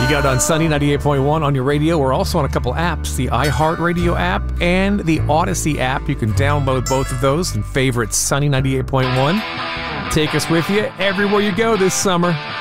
You got it on Sunny 98.1 on your radio. We're also on a couple apps, the iHeartRadio app and the Odyssey app. You can download both of those and favorite Sunny 98.1. Take us with you everywhere you go this summer.